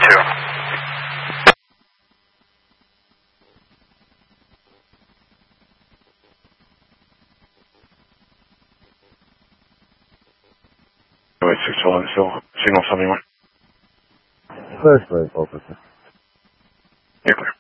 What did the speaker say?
audio. Wait, 611, still signal 71. Clear, officer. You're clear.